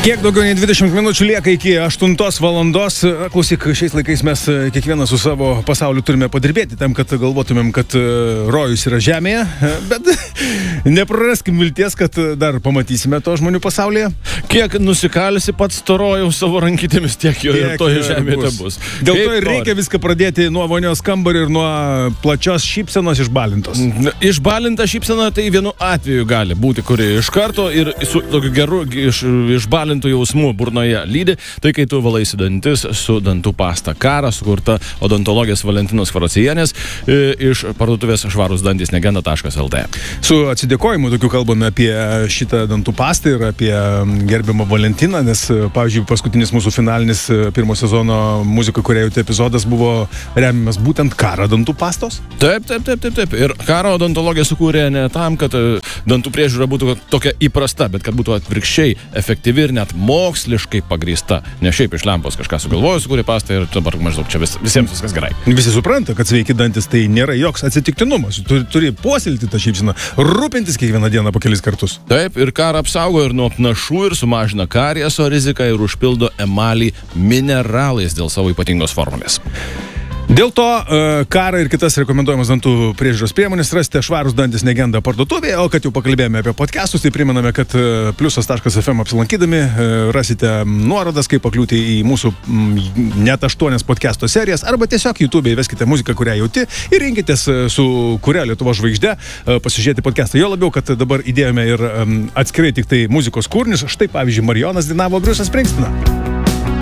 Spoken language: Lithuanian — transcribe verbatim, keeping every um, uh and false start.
Kiek daugiau nei dvidešimt minučių lieka iki aštuntos valandos. Klausyk, šiais laikais mes kiekvienas su savo pasauliu turime padirbėti tam, kad galvotumėm, kad rojus yra žemėje, bet nepraraskim vilties, kad dar pamatysime to žmonių pasaulyje. Kiek nusikalsi pats to rojaus savo rankytėmis, tiek jo ir toje žemėje bus. Dėl to ir reikia viską pradėti nuo vonios kambario ir nuo plačios šypsenos išbalintos. Išbalinta šypsena tai vienu atveju gali būti, kuri iš karto ir su tokiu geru iš, išbalintu jausmų burnoje lydi, tai kai tu valaisi dantis su dantų pasta Kara, sukurta odontologės Valentinos Kvaraciejienės iš parduotuvės švarūs dantys negenda taškas el tė. Su atsidėkojimu tokiu kalbame apie šitą dantų pastą ir apie gerbiamą Valentiną, nes, pavyzdžiui, paskutinis mūsų finalinis pirmo sezono muzika, kuria jau epizodas buvo remiamas būtent Kara dantų pastos. Taip, taip, taip, taip, taip. Ir Kara odontologija sukūrė ne tam, kad dantų priežiūra būtų tokia įprasta, bet kad būtų atvirkščiai efektyvi ir net moksliškai pagrįsta. Ne šiaip iš lempos kažką sugalvojo, sukūrė pastą ir dabar maždaug čia vis, visiems viskas gerai. Visi supranta, kad sveiki dantis tai nėra joks atsitiktinumas. Turi, turi puoselėti tą šypseną, rūpintis kiekvieną dieną po kelis kartus. Taip, ir Kara apsaugo ir nuo apnašų ir sumažina karieso riziką ir užpildo emalį mineralais dėl savo ypatingos formulės. Dėl to Kara ir kitas rekomenduojamas dantų priežiūros priemonės rasite švarūs dantis negenda parduotuvėje, o kad jau pakalbėjome apie podcastus, tai primename, kad pliusas taškas ef em apsilankydami rasite nuorodas, kaip pakliūti į mūsų net aštuonias podcasto serijas, arba tiesiog YouTube įveskite muziką, kurią jauti ir rinkitės su kuria Lietuvos žvaigžde pasižiūrėti podcastą. Jo labiau, kad dabar įdėjome ir atskirai tik tai muzikos kūrinius. Štai pavyzdžiui, Marijonas dainavo Bruce'ą Springsteeną.